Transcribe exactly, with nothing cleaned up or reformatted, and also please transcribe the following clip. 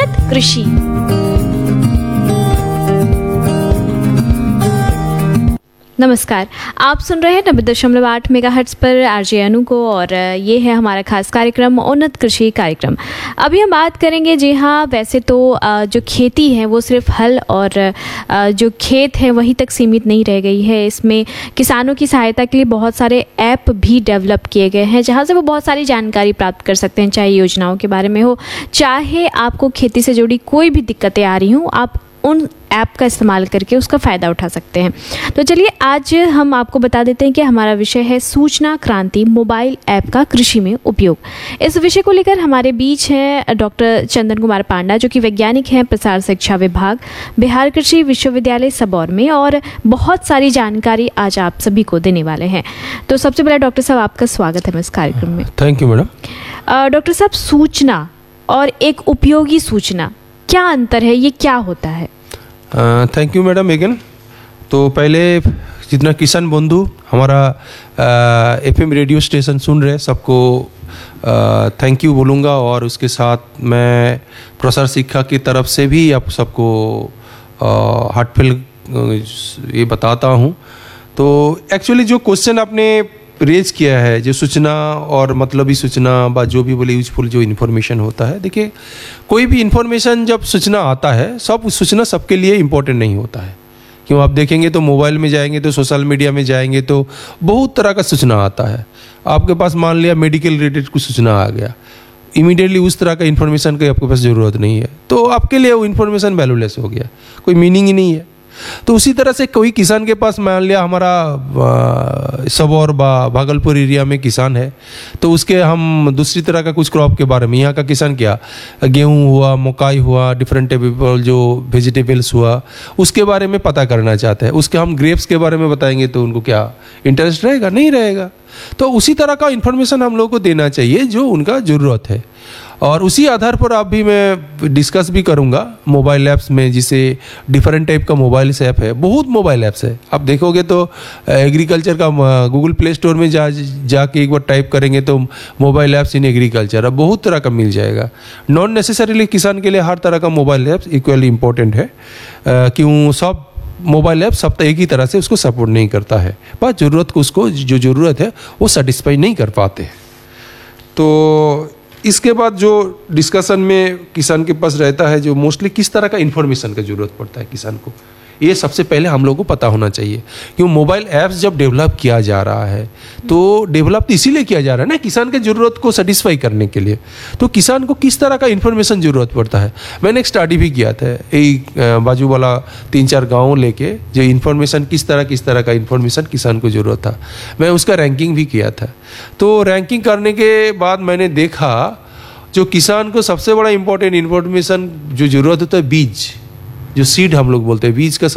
उन्नत कृषि। नमस्कार, आप सुन रहे हैं नब्बे दशमलव आठ मेगाहर्ट्ज पर आरजे अनु को, और ये है हमारा खास कार्यक्रम उन्नत कृषि कार्यक्रम। अभी हम बात करेंगे, जी हाँ, वैसे तो जो खेती है वो सिर्फ हल और जो खेत है वहीं तक सीमित नहीं रह गई है। इसमें किसानों की सहायता के लिए बहुत सारे ऐप भी डेवलप किए गए हैं, जहाँ से वो बहुत सारी जानकारी प्राप्त कर सकते हैं, चाहे योजनाओं के बारे में हो, चाहे आपको खेती से जुड़ी कोई भी दिक्कतें आ रही हों, आप उन ऐप का इस्तेमाल करके उसका फ़ायदा उठा सकते हैं। तो चलिए आज हम आपको बता देते हैं कि हमारा विषय है सूचना क्रांति मोबाइल ऐप का कृषि में उपयोग। इस विषय को लेकर हमारे बीच हैं डॉक्टर चंदन कुमार पांडा, जो कि वैज्ञानिक हैं प्रसार शिक्षा विभाग, बिहार कृषि विश्वविद्यालय सबौर में, और बहुत सारी जानकारी आज आप सभी को देने वाले हैं। तो सबसे पहले डॉक्टर साहब, आपका स्वागत है इस कार्यक्रम में। Thank you madam. डॉक्टर साहब, सूचना और एक उपयोगी सूचना, क्या अंतर है, ये क्या होता है? Thank you madam again. तो पहले जितना किसान बंधु हमारा एफएम रेडियो स्टेशन सुन रहे सबको थैंक यू बोलूँगा, और उसके साथ मैं प्रसार शिक्षा की तरफ से भी आप सबको हार्टफेल ये बताता हूँ। तो एक्चुअली जो क्वेश्चन आपने रेज किया है, जो सूचना और मतलबी सूचना बा जो भी बोले यूजफुल जो इन्फॉर्मेशन होता है, देखिए कोई भी इन्फॉर्मेशन जब सूचना आता है, सब सूचना सबके लिए इम्पोर्टेंट नहीं होता है। क्यों, आप देखेंगे तो मोबाइल में जाएंगे तो सोशल मीडिया में जाएंगे तो बहुत तरह का सूचना आता है। आपके पास मान लिया मेडिकल रिलेटेड कुछ सूचना आ गया, इमीडिएटली उस तरह का इन्फॉर्मेशन की आपके पास ज़रूरत नहीं है, तो आपके लिए वो इन्फॉर्मेशन वैल्यूलेस हो गया, कोई मीनिंग ही नहीं है। तो उसी तरह से कोई किसान के पास मान लिया हमारा सबौर बा भागलपुर एरिया में किसान है, तो उसके हम दूसरी तरह का कुछ क्रॉप के बारे में, यहाँ का किसान क्या गेहूँ हुआ, मकाई हुआ, डिफरेंट टाइप जो वेजिटेबल्स हुआ, उसके बारे में पता करना चाहते हैं, उसके हम ग्रेप्स के बारे में बताएंगे तो उनको क्या इंटरेस्ट रहेगा? नहीं रहेगा। तो उसी तरह का इन्फॉर्मेशन हम लोगों को देना चाहिए जो उनका ज़रूरत है, और उसी आधार पर आप भी मैं डिस्कस भी करूंगा मोबाइल ऐप्स में, जिसे डिफरेंट टाइप का मोबाइल ऐप है, बहुत मोबाइल ऐप्स है। आप देखोगे तो एग्रीकल्चर का गूगल प्ले स्टोर में जा जाके एक बार टाइप करेंगे तो मोबाइल ऐप्स इन एग्रीकल्चर अब बहुत तरह का मिल जाएगा। नॉन नेसेसरीली किसान के लिए हर तरह का मोबाइल ऐप्स इक्वली इम्पोर्टेंट है, क्यों सब मोबाइल ऐप सब एक ही तरह से उसको सपोर्ट नहीं करता है, बस ज़रूरत को उसको जो ज़रूरत है वो सेटिस्फाई नहीं कर पाते। तो इसके बाद जो डिस्कशन में किसान के पास रहता है, जो मोस्टली किस तरह का इन्फॉर्मेशन का ज़रूरत पड़ता है किसान को, ये सबसे पहले हम लोगों को पता होना चाहिए। क्यों, मोबाइल ऐप्स जब डेवलप किया जा रहा है तो डेवलप तो इसीलिए किया जा रहा है ना, किसान के ज़रूरत को सेटिस्फाई करने के लिए। तो किसान को किस तरह का इन्फॉर्मेशन ज़रूरत पड़ता है, मैंने एक स्टडी भी किया था, एक बाजू वाला तीन चार गाँव लेके, जो इन्फॉर्मेशन किस तरह किस तरह का इन्फॉर्मेशन किसान को ज़रूरत था, मैं उसका रैंकिंग भी किया था। तो रैंकिंग करने के बाद मैंने देखा जो किसान को सबसे बड़ा इंपॉर्टेंट इन्फॉर्मेशन जो ज़रूरत होता है, बीज, जो सीड हम लोग बोलते हैं, बीज का